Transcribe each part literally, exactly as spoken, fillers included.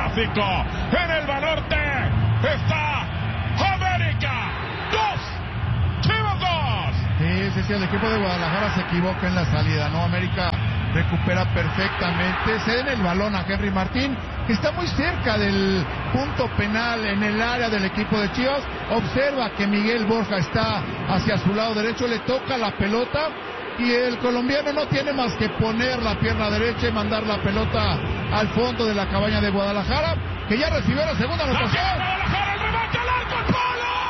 clásico en el Banorte. Está América dos, Chivas dos. Sí, sí, sí, el equipo de Guadalajara se equivoca en la salida, ¿no? América recupera perfectamente, se den el balón a Henry Martín, que está muy cerca del punto penal en el área del equipo de Chivas. Observa que Miguel Borja está hacia su lado derecho, le toca la pelota y el colombiano no tiene más que poner la pierna derecha y mandar la pelota al fondo de la cabaña de Guadalajara, que ya recibió la segunda anotación. Guadalajara, el remate al arco, al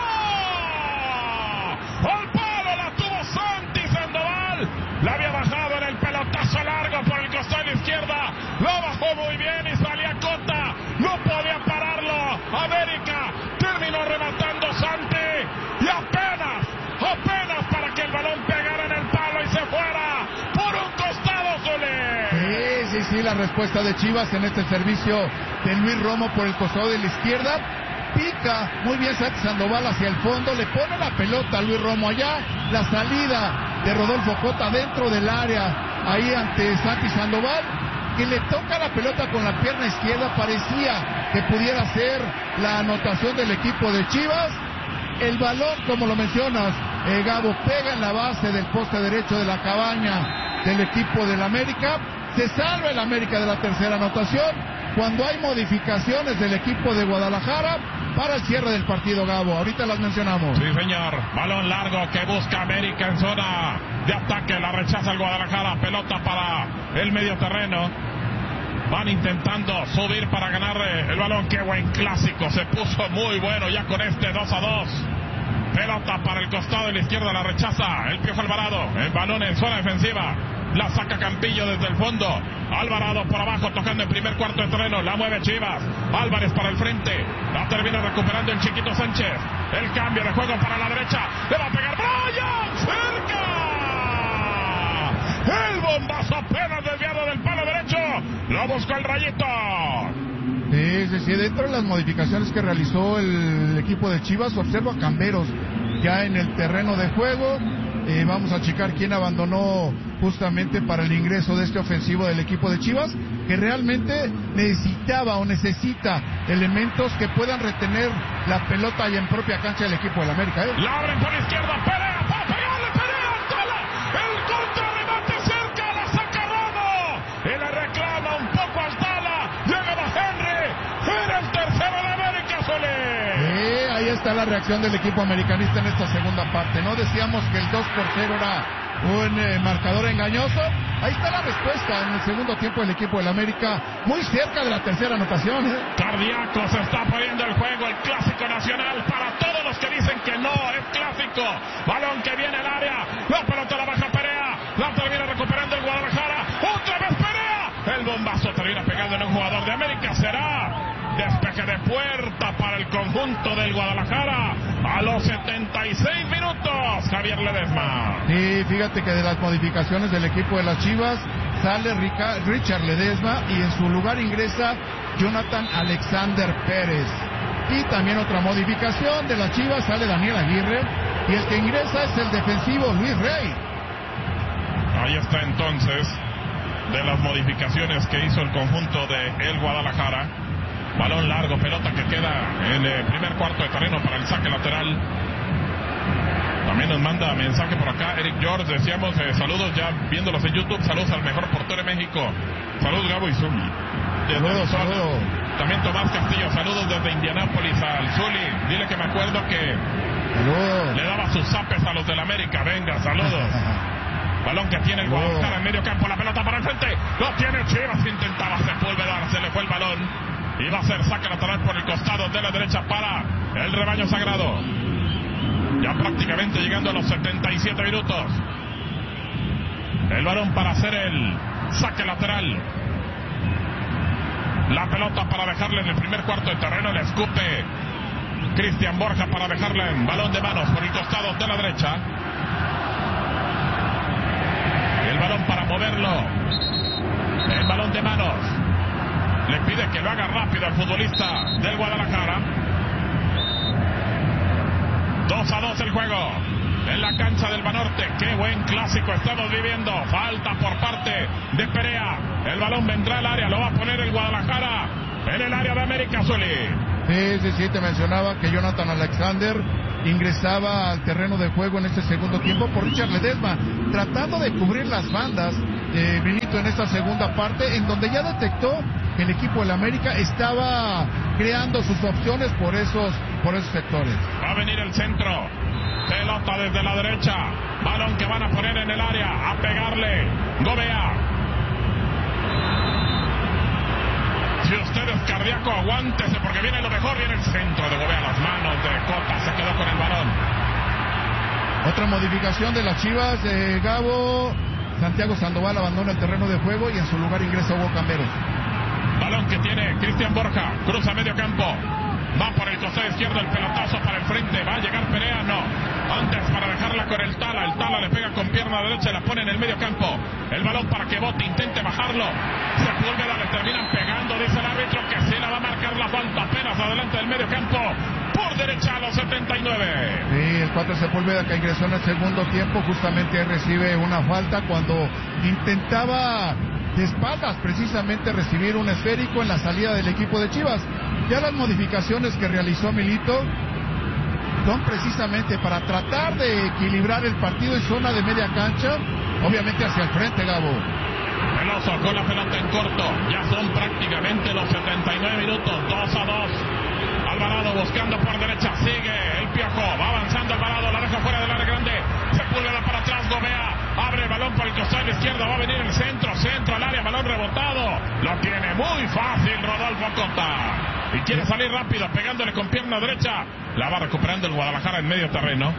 palo. Al palo la tuvo Santi Sandoval. La había bajado en el pelotazo largo por el costado de la izquierda. La bajó muy bien y salía Cota. No podía pararlo. América terminó rematando Santi. Y apenas, apenas para que el balón pegara en el palo y se fuera por un costado, Zuli. Sí, sí, sí, la respuesta de Chivas en este servicio de Luis Romo por el costado de la izquierda. Pica muy bien Santi Sandoval hacia el fondo, le pone la pelota a Luis Romo allá, la salida de Rodolfo Cota dentro del área, ahí ante Santi Sandoval, que le toca la pelota con la pierna izquierda, parecía que pudiera ser la anotación del equipo de Chivas. El balón, como lo mencionas, eh, Gabo, pega en la base del poste derecho de la cabaña del equipo del América. Se salva el América de la tercera anotación cuando hay modificaciones del equipo de Guadalajara para el cierre del partido, Gabo. Ahorita las mencionamos. Sí, señor. Balón largo que busca América en zona de ataque. La rechaza el Guadalajara. Pelota para el medio terreno. Van intentando subir para ganar el balón. Qué buen clásico. Se puso muy bueno ya con este dos a dos. Pelota para el costado de la izquierda. La rechaza el Piojo Alvarado. El balón en zona defensiva. La saca Campillo desde el fondo. Alvarado por abajo tocando en primer cuarto de terreno. La mueve Chivas. Álvarez para el frente. La termina recuperando el Chiquito Sánchez. El cambio de juego para la derecha. Le va a pegar Brian. ¡Cerca! El bombazo apenas desviado del palo derecho. Lo buscó el Rayito. Sí, sí, sí. Dentro de las modificaciones que realizó el equipo de Chivas, observo a Camberos ya en el terreno de juego. Eh, vamos a checar quién abandonó justamente para el ingreso de este ofensivo del equipo de Chivas, que realmente necesitaba o necesita elementos que puedan retener la pelota allá en propia cancha del equipo del América. ¿eh? La abren por izquierda, Perea, para pegarle, Perea, Tala, el contrarremate cerca, la saca Romo, y le reclama un poco al Tala, llegaba Henry, era el tercero de América, Solé. Sí, ahí está la reacción del equipo americanista en esta segunda parte. No decíamos que el dos por cero era un eh, marcador engañoso. Ahí está la respuesta en el segundo tiempo del equipo del América, muy cerca de la tercera anotación. ¿eh? Cardíaco se está poniendo el juego, el clásico nacional para todos los que dicen que no es clásico. Balón que viene al área, la pelota la baja Perea, la termina recuperando el Guadalajara, otra vez Perea. El bombazo termina pegando en un jugador de América, será despeje de puerta para el conjunto del Guadalajara a los setenta y seis minutos, Javier Ledesma. Sí, fíjate que de las modificaciones del equipo de las Chivas sale Rica, Richard Ledesma y en su lugar ingresa Jonathan Alexander Pérez. Y también otra modificación de las Chivas, sale Daniel Aguirre y el que ingresa es el defensivo Luis Rey. Ahí está entonces de las modificaciones que hizo el conjunto de el Guadalajara. Balón largo, pelota que queda en el primer cuarto de terreno para el saque lateral. También nos manda mensaje por acá Eric George, decíamos eh, saludos ya viéndolos en YouTube, saludos al mejor portero de México. Saludos Gabo y Zuli. Saludos, saludos. También Tomás Castillo, saludos desde Indianápolis al Zuli. Dile que me acuerdo que saludos. Le daba sus zapes a los del América. Venga, saludos. Balón que tiene el Guadalajara en medio campo, la pelota para el frente. Lo tiene Chivas, intentaba Sepúlveda, se le fue el balón. Y va a ser saque lateral por el costado de la derecha para el rebaño sagrado. Ya prácticamente llegando a los setenta y siete minutos. El balón para hacer el saque lateral. La pelota para dejarle en el primer cuarto de terreno. Le escupe Cristian Borja para dejarle en balón de manos por el costado de la derecha. El balón para moverlo. El balón de manos. Le pide que lo haga rápido al futbolista del Guadalajara. dos a dos el juego en la cancha del Banorte. Qué buen clásico estamos viviendo. Falta por parte de Perea. El balón vendrá al área, lo va a poner el Guadalajara. en el área de América, Zuli. Sí, sí, sí, te mencionaba que Jonathan Alexander ingresaba al terreno de juego en este segundo tiempo por Richard Ledesma, tratando de cubrir las bandas, eh, Vinito, en esta segunda parte, en donde ya detectó que el equipo del América estaba creando sus opciones por esos, por esos sectores. Va a venir el centro, pelota desde la derecha, balón que van a poner en el área, a pegarle, Gobea. Si usted es cardíaco, aguántese porque viene lo mejor, viene el centro de Gobea, las manos de Cota, se quedó con el balón. Otra modificación de las Chivas, de Gabo, Santiago Sandoval abandona el terreno de juego y en su lugar ingresa Hugo Camberos. Balón que tiene Cristian Borja, cruza medio campo, va por el costado izquierdo, el pelotazo para el frente, va a llegar Perea, no, antes para dejarla con el Tala, el Tala le pega con pierna derecha y la pone en el medio campo, el balón para que Bote intente bajarlo, Sepúlveda le terminan pegando, dice el árbitro que sí la va a marcar la falta, apenas adelante del medio campo, por derecha a los setenta y nueve. Sí, el cuatro Sepúlveda que ingresó en el segundo tiempo, justamente recibe una falta cuando intentaba de espaldas precisamente recibir un esférico en la salida del equipo de Chivas. Ya las modificaciones que realizó Milito son precisamente para tratar de equilibrar el partido en zona de media cancha, obviamente hacia el frente, Gabo. El Oso con la pelota en corto, ya son prácticamente los setenta y nueve minutos, dos a dos. Alvarado buscando por derecha, sigue el Piojo, va avanzando Alvarado, la deja fuera del área grande, Sepúlveda para atrás, Gobea, abre el balón por el costado izquierdo, va a venir el centro, centro al área, balón rebotado, lo tiene muy fácil Rodolfo Cota, y quiere salir rápido, pegándole con pierna derecha, la va recuperando el Guadalajara en medio terreno,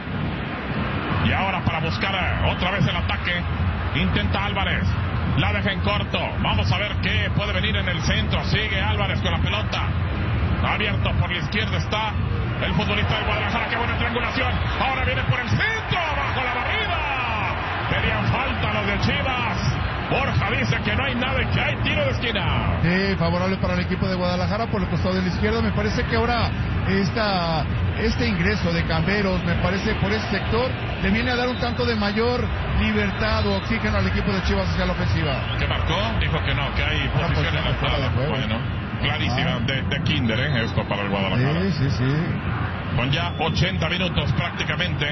y ahora para buscar otra vez el ataque, intenta Álvarez, la deja en corto, vamos a ver qué puede venir en el centro, sigue Álvarez con la pelota, abierto por la izquierda está el futbolista del Guadalajara, qué buena triangulación, ahora viene por el centro, bajo la barrida, pedían falta los de Chivas, Borja dice que no hay nada y que hay tiro de esquina. Sí, favorable para el equipo de Guadalajara por el costado de la izquierda, me parece que ahora esta, este ingreso de Camberos, me parece por ese sector, le viene a dar un tanto de mayor libertad o oxígeno al equipo de Chivas hacia la ofensiva. ¿Qué marcó? Dijo que no, que hay posición en la entrada. Bueno. Clarísima, ah. de, de Kinder, ¿eh? Esto para el Guadalajara. Sí, sí, sí. Con ya ochenta minutos prácticamente.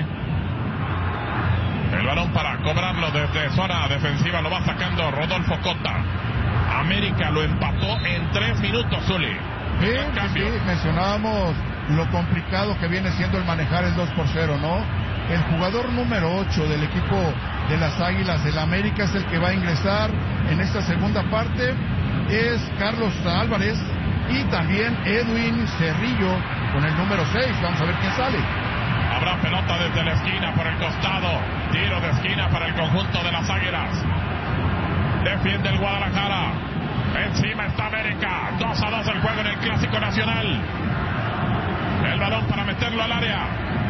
El balón para cobrarlo desde zona defensiva lo va sacando Rodolfo Cota. América lo empató en tres minutos, Zuli. Sí, sí, sí, mencionábamos lo complicado que viene siendo el manejar el dos por cero, ¿no? El jugador número ocho del equipo de las Águilas del América es el que va a ingresar en esta segunda parte. Es Carlos Álvarez y también Edwin Cerrillo con el número seis. Vamos a ver quién sale. Habrá pelota desde la esquina por el costado. Tiro de esquina para el conjunto de las Águilas. Defiende el Guadalajara. Encima está América. dos a dos el juego en el Clásico Nacional. El balón para meterlo al área.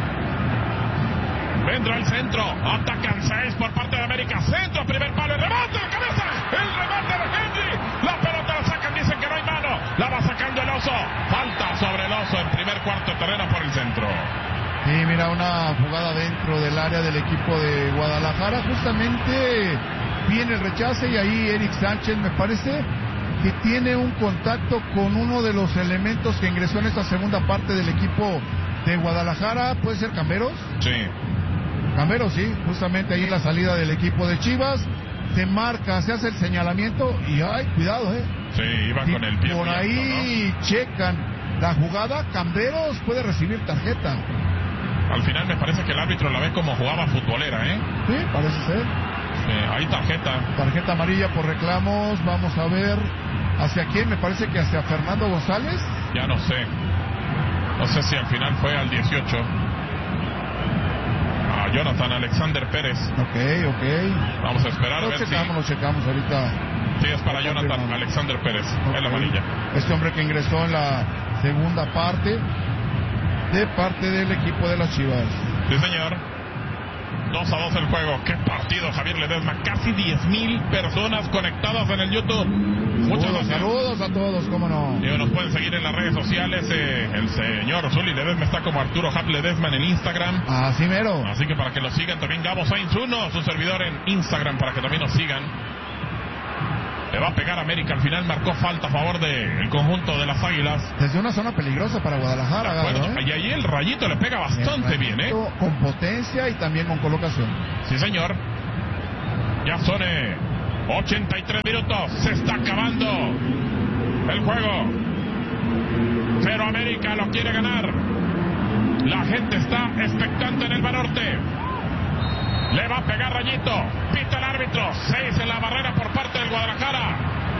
Vendrá el centro. Atacan seis por parte de América. Centro, primer palo, el remate de cabeza. El remate de Henry. La pelota la sacan, dicen que no hay mano. La va sacando el Oso. Falta sobre el Oso en primer cuarto de terreno por el centro. Sí, mira, una jugada dentro del área del equipo de Guadalajara. Justamente viene el rechace y ahí Eric Sánchez me parece que tiene un contacto con uno de los elementos que ingresó en esta segunda parte del equipo de Guadalajara. ¿Puede ser Camberos? Sí. Camberos, sí, justamente ahí la salida del equipo de Chivas. Se marca, se hace el señalamiento y ay, cuidado, eh. Sí, iba con el pie. Por ahí ¿no? Checan la jugada, Camberos puede recibir tarjeta. Al final me parece que el árbitro la ve como jugaba futbolera, ¿eh? Sí, parece ser. Sí, hay tarjeta. Tarjeta amarilla por reclamos, vamos a ver hacia quién, me parece que hacia Fernando González. Ya no sé. No sé si al final fue al dieciocho. A Jonathan Alexander Pérez. Ok, ok. Vamos a esperar lo a ver checamos, si... lo checamos ahorita. Sí, es para Jonathan Alexander Pérez, okay. Es la amarilla. Este hombre que ingresó en la segunda parte de parte del equipo de las Chivas. Sí, señor. dos a dos el juego. Qué partido, Javier Ledesma. Casi diez mil personas conectadas en el YouTube. Muchas saludos, gracias. Saludos a todos, cómo no. Y nos pueden seguir en las redes sociales. Eh, el señor Zuli Ledesma está como Arturo Hap Ledesma en el Instagram. Así mero. Así que para que lo sigan también Gabo Sainz uno, su servidor en Instagram, para que también nos sigan. Le va a pegar América. Al final marcó falta a favor del conjunto de las Águilas. Desde una zona peligrosa para Guadalajara. Garo, ¿eh? Y ahí el Rayito le pega bastante bien, ¿eh? Con potencia y también con colocación. Sí, señor. Ya son eh, ochenta y tres minutos. Se está acabando el juego. Pero América lo quiere ganar. La gente está expectante en el Banorte. Le va a pegar Rayito. Pita el árbitro. Seis en la barrera por parte del Guadalajara.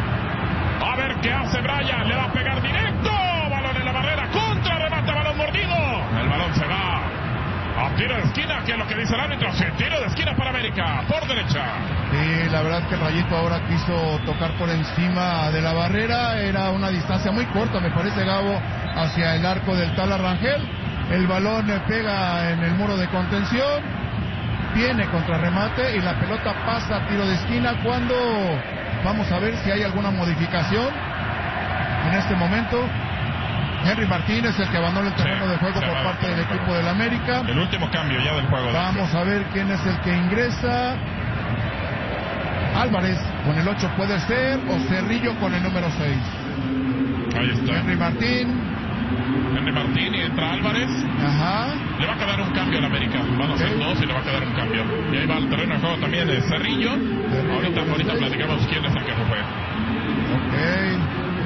A ver qué hace Brian. Le va a pegar directo. Balón en la barrera. Contra, remata, balón mordido. El balón se va a tiro de esquina, que es lo que dice el árbitro. Sí, tiro de esquina para América. Por derecha. Sí, la verdad es que Rayito ahora quiso tocar por encima de la barrera. Era una distancia muy corta, me parece, Gabo, hacia el arco del Tala Rangel. El balón pega en el muro de contención. Viene contrarremate y la pelota pasa a tiro de esquina cuando vamos a ver si hay alguna modificación en este momento. Henry Martínez, el que abandona el terreno sí, de juego por parte del equipo juego. del América. El último cambio ya del juego. Vamos a ver quién es el que ingresa. Álvarez con el ocho puede ser, o Cerrillo con el número seis. Ahí está. Henry Martín. Henry Martín y entra Álvarez. Ajá. Le va a quedar un cambio al América. Van a ser okay. dos y le va a quedar un cambio. Y ahí va al terreno de juego también de Cerrillo. Cerrillo ahorita ahorita platicamos quién es el que se fue. Ok.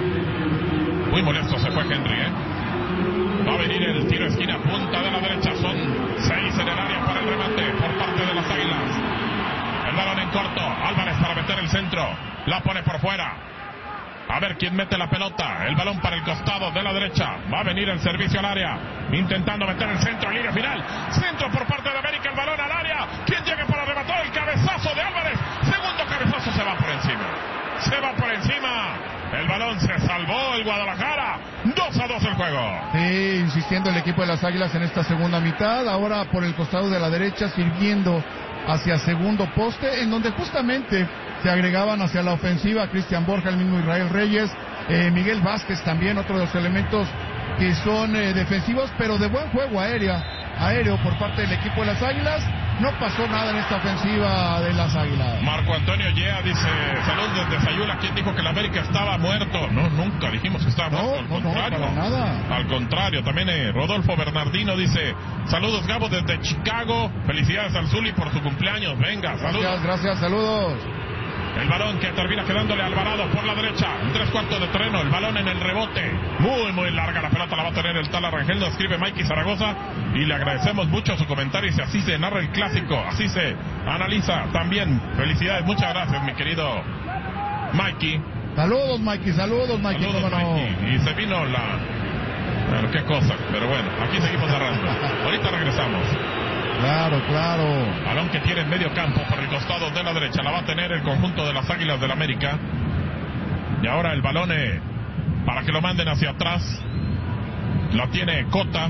Muy molesto se fue Henry, ¿eh? Va a venir el tiro de esquina, punta de la derecha. Son seis en el área para el remate por parte de las Águilas. El balón en corto. Álvarez para meter el centro. La pone por fuera. A ver quién mete la pelota. El balón para el costado de la derecha. Va a venir el servicio al área. Intentando meter el centro en línea final. Centro por parte de América. El balón al área. ¿Quién llega para rematar? El cabezazo de Álvarez. Segundo cabezazo, se va por encima. Se va por encima. El balón se salvó el Guadalajara. dos a dos el juego. Sí, insistiendo el equipo de las Águilas en esta segunda mitad. Ahora por el costado de la derecha, sirviendo hacia segundo poste, en donde justamente se agregaban hacia la ofensiva Cristian Borja, el mismo Israel Reyes, eh, Miguel Vázquez también, otro de los elementos que son eh, defensivos, pero de buen juego aéreo, aéreo por parte del equipo de las Águilas. No pasó nada en esta ofensiva de las Águilas. Marco Antonio Yea dice, saludos desde Sayula, ¿quién dijo que la América estaba muerto? No, nunca dijimos que estaba no, muerto, al no, contrario. No, para nada. Al contrario, también eh, Rodolfo Bernardino dice, saludos Gabo desde Chicago, felicidades al Zuli por su cumpleaños, venga, saludos. Gracias, gracias, saludos. El balón que termina quedándole a Alvarado por la derecha. En tres cuartos de terreno. El balón en el rebote. Muy, muy larga la pelota. La va a tener el Tala Rangel. Nos escribe Mikey Zaragoza. Y le agradecemos mucho su comentario. Y así se narra el clásico. Así se analiza también. Felicidades. Muchas gracias, mi querido Mikey. Saludos, Mikey. Saludos, Mikey. Saludos, Mikey. Y se vino la... Bueno, qué cosa. Pero bueno, aquí seguimos narrando. Ahorita regresamos. Claro, claro. Balón que tiene en medio campo por el costado de la derecha. La va a tener el conjunto de las Águilas del América. Y ahora el balón eh, para que lo manden hacia atrás. La tiene Cota.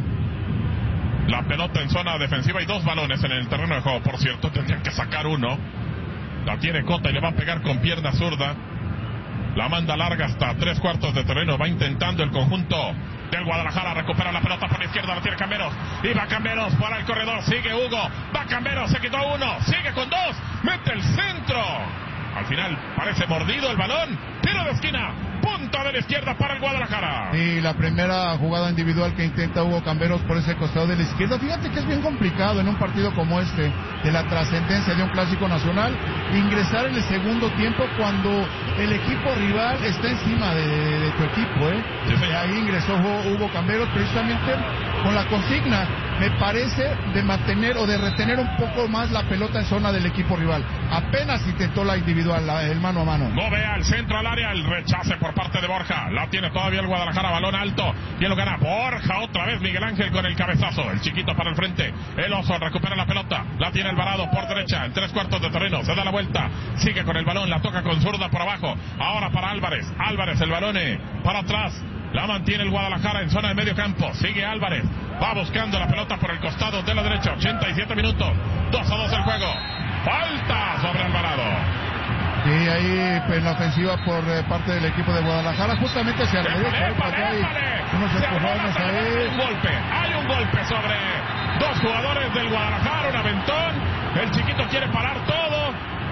La pelota en zona defensiva y dos balones en el terreno de juego. Por cierto, tendrían que sacar uno. La tiene Cota y le va a pegar con pierna zurda. La manda larga hasta tres cuartos de terreno. Va intentando el conjunto del Guadalajara. Recupera la pelota por la izquierda. La tiene Camberos. Y va Camberos para el corredor. Sigue Hugo. Va Camberos. Se quitó uno. Sigue con dos. Mete el centro. Al final parece mordido el balón. Tiro de esquina. Punta de la izquierda para el Guadalajara. Y la primera jugada individual que intenta Hugo Camberos por ese costado de la izquierda. Fíjate que es bien complicado en un partido como este, de la trascendencia de un clásico nacional, ingresar en el segundo tiempo cuando el equipo rival está encima de, de, de tu equipo, ¿eh? Sí, sí. Y ahí ingresó Hugo Camberos precisamente con la consigna, me parece, de mantener o de retener un poco más la pelota en zona del equipo rival. Apenas intentó la individual, la, el mano a mano. No vea el centro al área, el rechace por parte de Borja. La tiene todavía el Guadalajara, balón alto. ¿Quién lo gana? Borja, otra vez Miguel Ángel con el cabezazo. El chiquito para el frente. El oso recupera la pelota. La tiene Alvarado por derecha, en tres cuartos de terreno. Se da la vuelta. Sigue con el balón, la toca con zurda por abajo. Ahora para Álvarez. Álvarez, el balón para atrás. La mantiene el Guadalajara en zona de medio campo. Sigue Álvarez. Va buscando la pelota por el costado de la derecha. ochenta y siete minutos. dos a dos el juego. Falta sobre Alvarado. Sí, ahí en la ofensiva por eh, parte del equipo de Guadalajara, justamente hacia la derecha. Unos empujones ahí. Hay un golpe, hay un golpe sobre dos jugadores del Guadalajara, un aventón. El chiquito quiere parar todo.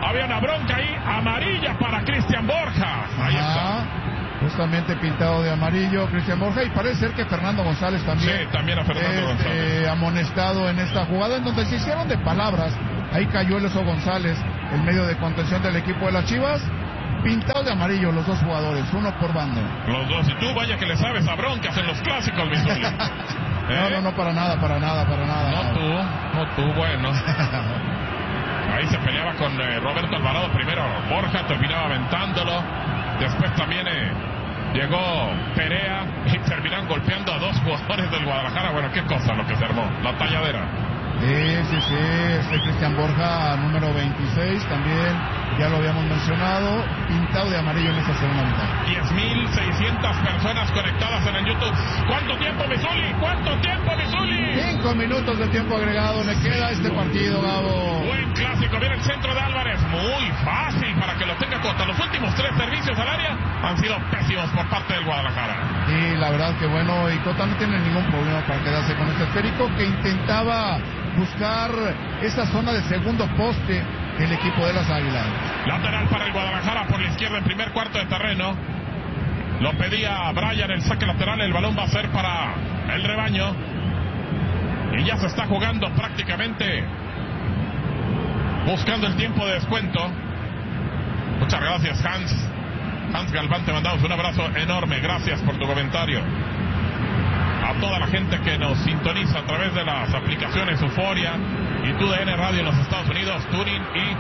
Había una bronca ahí, amarilla para Cristian Borja. Ahí Ajá, está. Justamente pintado de amarillo Cristian Borja, y parece ser que Fernando González también. Sí, también a Fernando eh, González. Eh, amonestado en esta jugada, en donde se hicieron de palabras. Ahí cayó el Oso González, el medio de contención del equipo de las Chivas. Pintados de amarillo los dos jugadores, uno por bando. Los dos, y tú vaya que le sabes a broncas en los clásicos, mi Zuli. ¿Eh? No, no, no, para nada, para nada, para nada. No tú, no tú, bueno. Ahí se peleaba con eh, Roberto Alvarado primero. Borja terminaba aventándolo. Después también eh, llegó Perea y terminaron golpeando a dos jugadores del Guadalajara. Bueno, qué cosa lo que se armó, la talladera. Sí, sí, sí, este Cristian Borja, número veintiséis, también, ya lo habíamos mencionado, pintado de amarillo en esta segunda mitad. diez mil seiscientas personas conectadas en el YouTube. ¿Cuánto tiempo, Misuli? ¿Cuánto tiempo, Misuli? Cinco minutos de tiempo agregado le queda a este partido, Gabo. Buen clásico, viene el centro de Álvarez, muy fácil para que lo tenga contra. Los últimos tres servicios al área han sido pésimos por parte del Guadalajara. Sí, la verdad que bueno, y Cota no tiene ningún problema para quedarse con este esférico, que intentaba buscar esa zona de segundo poste del equipo de las Águilas. Lateral para el Guadalajara por la izquierda en primer cuarto de terreno. Lo pedía Brian, el saque lateral, el balón va a ser para el rebaño. Y ya se está jugando prácticamente, buscando el tiempo de descuento. Muchas gracias, Hans. Hans Galván, te mandamos un abrazo enorme. Gracias por tu comentario. A toda la gente que nos sintoniza a través de las aplicaciones Euforia y T U D N Radio en los Estados Unidos, Tuning y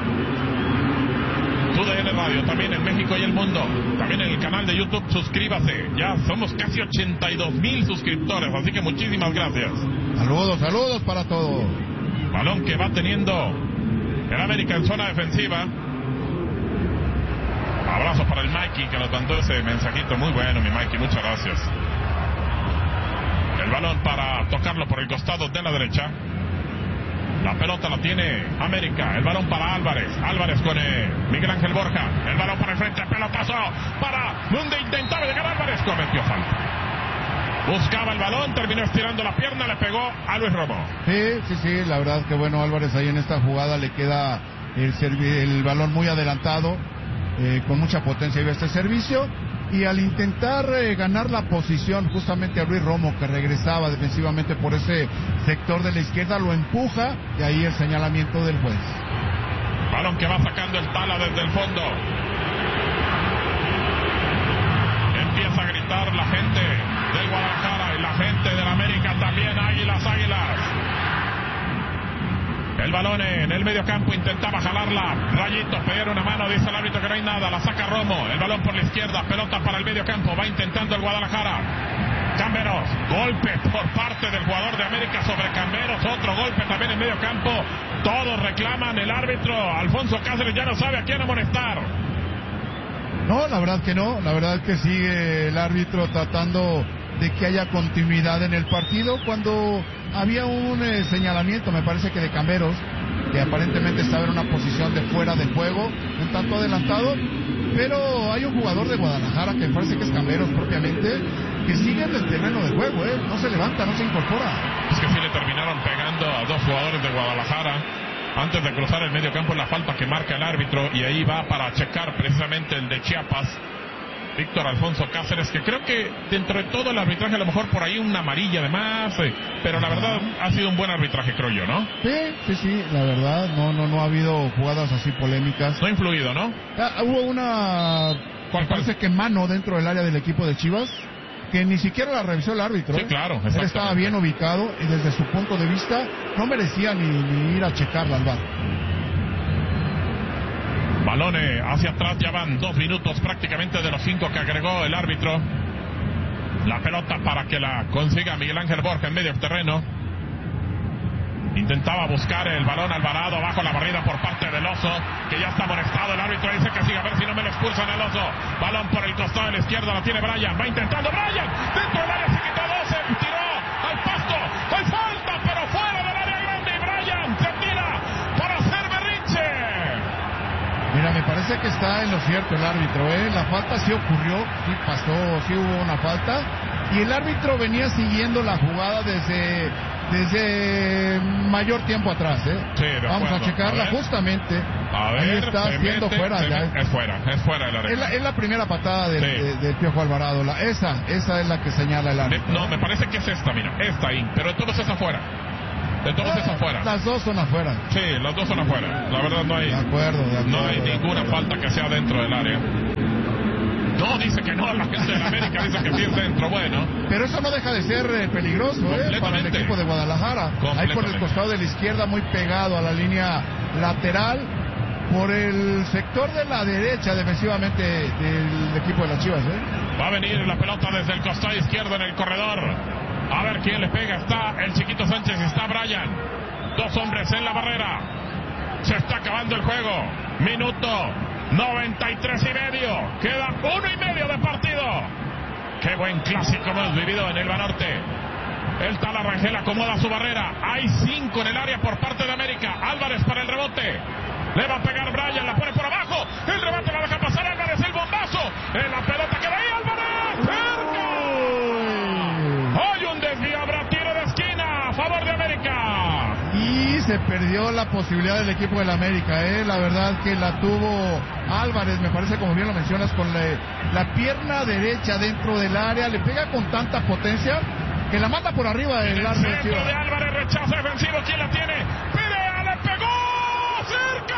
T U D N Radio también en México y el mundo. También en el canal de YouTube, suscríbase. Ya somos casi ochenta y dos mil suscriptores, así que muchísimas gracias. Saludos, saludos para todos. Balón que va teniendo el América en zona defensiva. Abrazo para el Mikey que nos mandó ese mensajito muy bueno, mi Mikey, muchas gracias. El balón para tocarlo por el costado de la derecha. La pelota la tiene América. El balón para Álvarez. Álvarez con eh, Miguel Ángel Borja. El balón para el frente. Pelotazo para donde intentaba llegar Álvarez. Cometió falta. Buscaba el balón. Terminó estirando la pierna. Le pegó a Luis Romo. Sí, sí, sí. La verdad que bueno, Álvarez ahí en esta jugada le queda el, el balón muy adelantado. Eh, con mucha potencia iba este servicio. Y al intentar eh, ganar la posición justamente a Luis Romo, que regresaba defensivamente por ese sector de la izquierda, lo empuja y ahí el señalamiento del juez. Balón que va sacando el Tala desde el fondo. Empieza a gritar la gente del Guadalajara y la gente del América también. Águilas, águilas. El balón en el medio campo, intentaba jalarla. Rayito, pegar una mano, dice el árbitro que no hay nada. La saca Romo. El balón por la izquierda, pelota para el medio campo. Va intentando el Guadalajara. Camberos, golpe por parte del jugador de América sobre Camberos. Otro golpe también en medio campo. Todos reclaman, el árbitro Alfonso Cáceres ya no sabe a quién amonestar. No, la verdad que no. La verdad que sigue el árbitro tratando de que haya continuidad en el partido, cuando había un eh, señalamiento, me parece que de Camberos, que aparentemente estaba en una posición de fuera de juego, un tanto adelantado, pero hay un jugador de Guadalajara, que me parece que es Camberos propiamente, que sigue en el terreno de juego, ¿eh? No se levanta, no se incorpora. Es que sí le terminaron pegando a dos jugadores de Guadalajara antes de cruzar el medio campo en la falta que marca el árbitro, y ahí va para checar precisamente el de Chiapas, Víctor Alfonso Cáceres, que creo que dentro de todo el arbitraje a lo mejor por ahí una amarilla de más, eh, pero la verdad ha sido un buen arbitraje, creo yo, ¿no? Sí, sí, sí, la verdad, no, no, no ha habido jugadas así polémicas. No ha influido, ¿no? Ah, hubo una, ¿Cuál, parece que mano dentro del área del equipo de Chivas, que ni siquiera la revisó el árbitro. Sí, claro, él estaba bien ubicado y desde su punto de vista no merecía ni, ni ir a checarla al bar. Balón hacia atrás, ya van dos minutos prácticamente de los cinco que agregó el árbitro. La pelota para que la consiga Miguel Ángel Borja en medio terreno. Intentaba buscar el balón Alvarado bajo la barrida por parte del Oso, que ya está amonestado. El árbitro dice que sigue, a ver si no me lo expulsan el Oso. Balón por el costado de la izquierda, la tiene Brian, va intentando Brian, dentro del área se quitó dos, se tiró al pasto, hay falta, pero fuera del área grande, y Brian se tira para hacer berrinche. Mira, me parece que está en lo cierto el árbitro, ¿eh? La falta sí ocurrió, sí pasó, sí hubo una falta, y el árbitro venía siguiendo la jugada desde desde mayor tiempo atrás, ¿eh? Sí, de Vamos acuerdo. a checarla A ver. justamente. A ver, Ahí está se haciendo mete, fuera. se Ya. mete, es fuera, es fuera de la Es la, es la primera patada del, Sí. de- del Piojo Alvarado. La, esa, esa es la que señala el Me- árbitro. no, me parece que es esta, mira, esta ahí, pero de todos es afuera. De todos es afuera. Las dos son afuera. Sí, las dos son afuera. La verdad no hay, De acuerdo, de acuerdo. no hay ninguna falta que sea dentro del área. No, dice que no, la gente de la América dice que sí es dentro, bueno. Pero eso no deja de ser eh, peligroso, ¿eh? Para el Completamente. equipo de Guadalajara. Ahí por el Completamente. costado de la izquierda, muy pegado a la línea lateral. Por el sector de la derecha, defensivamente, del equipo de las Chivas, ¿eh? Va a venir la pelota desde el costado izquierdo en el corredor. A ver quién le pega. Está el Chiquito Sánchez, está Brian. Dos hombres en la barrera. Se está acabando el juego. Minuto noventa y tres y medio. Queda uno y medio de partido. Qué buen clásico hemos vivido en el Banorte. El Tala Rangel acomoda su barrera. Hay cinco en el área por parte de América. Álvarez para el rebote. Le va a pegar Brian, la pone por abajo. El rebote la deja pasar Álvarez, el bombazo. En la pelota queda ahí Álvarez. ¡Cerca! Hoy un desvío, habrá tiro de esquina a favor de América. Y se perdió la posibilidad del equipo del América, ¿eh? La verdad que la tuvo Álvarez, me parece, como bien lo mencionas, con la, la pierna derecha dentro del área. Le pega con tanta potencia que la manda por arriba del El arco de centro Chivas. de Álvarez, rechazo defensivo. ¿Quién la tiene? Perea, le pegó. ¡Cerca!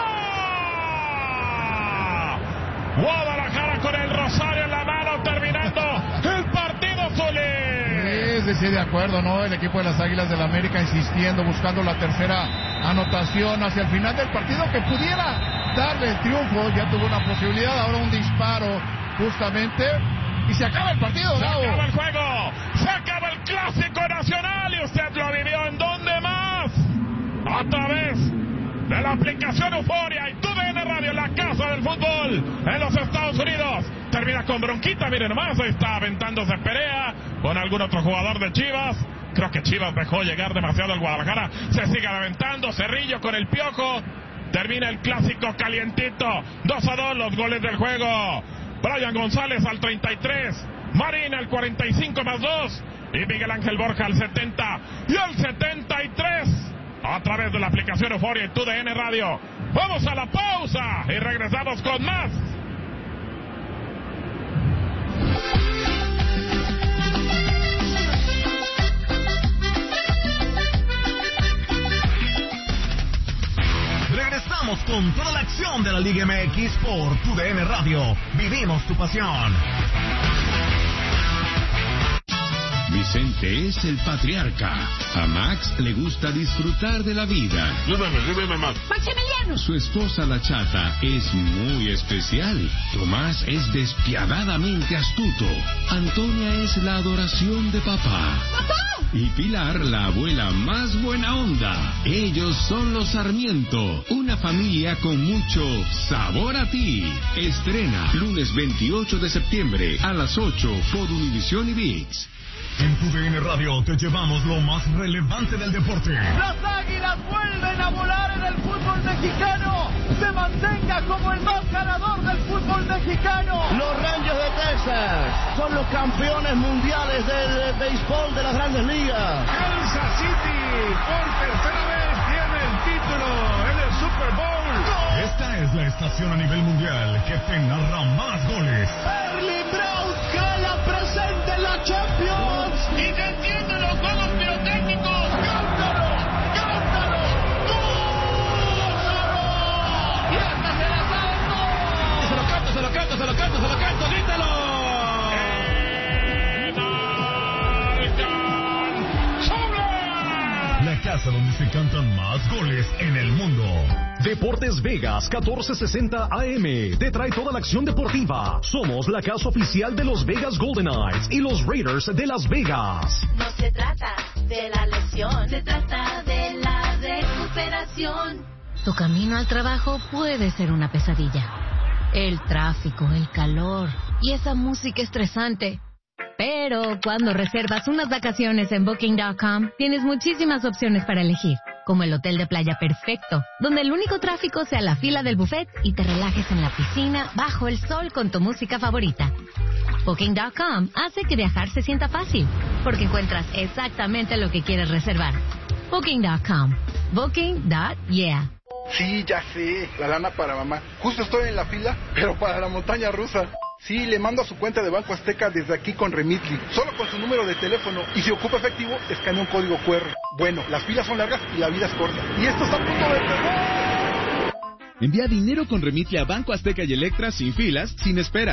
Guadalajara con el rosario en la mano, terminando el partido, Zuli. Es decir, de acuerdo, ¿no? El equipo de las Águilas del América insistiendo, buscando la tercera anotación hacia el final del partido que pudiera darle el triunfo. Ya tuvo una posibilidad, ahora un disparo justamente y se acaba el partido, Se Gabo. acaba el juego, se acaba el clásico nacional y usted lo vivió en dónde más, a través de la aplicación Euforia y tu D N Radio, la casa del fútbol en los Estados Unidos. Termina con bronquita, miren nomás, ahí está aventándose Perea con algún otro jugador de Chivas. Creo que Chivas dejó llegar demasiado al Guadalajara. Se sigue aventando Cerrillo con el Piojo. Termina el clásico calientito. dos a dos los goles del juego. Brian González al treinta y tres, Marín al cuarenta y cinco más dos y Miguel Ángel Borja al setenta y al setenta y tres a través de la aplicación Euforia y tu D N Radio. Vamos a la pausa y regresamos con más. Regresamos con toda la acción de la Liga M X por tu D N Radio. Vivimos tu pasión. Vicente es el patriarca. A Max le gusta disfrutar de la vida. Maximiliano. Su esposa la chata es muy especial. Tomás es despiadadamente astuto. Antonia es la adoración de papá. ¡Papá! Y Pilar, la abuela más buena onda. Ellos son los Sarmiento, una familia con mucho sabor a ti. Estrena lunes veintiocho de septiembre a las ocho por Univisión y ViX. En tu D N Radio te llevamos lo más relevante del deporte. Las Águilas vuelven a volar en el fútbol mexicano. Se mantenga como el más ganador del fútbol mexicano. Los Rangers de Texas son los campeones mundiales del béisbol de las Grandes Ligas. Kansas City por tercera vez tiene el título en el Super Bowl. Esta es la estación a nivel mundial que te narra más goles. Erling Braut Cala presente en la Champions. Y se encienden los juegos pirotécnicos. ¡Cántalo! ¡Cántalo! ¡Gózalo! ¡Y hasta se la sabe todo! Se lo canto, se lo canto, se lo canto, se lo canto, grítalo. La casa donde se cantan más goles en el mundo. Deportes Vegas catorce sesenta A M te trae toda la acción deportiva. Somos la casa oficial de los Vegas Golden Knights y los Raiders de Las Vegas. No se trata de la lesión, se trata de la recuperación. Tu camino al trabajo puede ser una pesadilla. El tráfico, el calor y esa música estresante. Pero cuando reservas unas vacaciones en Booking punto com, tienes muchísimas opciones para elegir, como el hotel de playa perfecto, donde el único tráfico sea la fila del buffet y te relajes en la piscina bajo el sol con tu música favorita. Booking punto com hace que viajar se sienta fácil, porque encuentras exactamente lo que quieres reservar. Booking punto com. Booking punto yeah. Sí, ya sé, la lana para mamá. Justo estoy en la fila, pero para la montaña rusa. Sí, le mando a su cuenta de Banco Azteca desde aquí con Remitly, solo con su número de teléfono, y si ocupa efectivo, escanea un código cu erre. Bueno, las filas son largas y la vida es corta. Y esto está a punto de pegar. Envía dinero con Remitly a Banco Azteca y Electra sin filas, sin espera.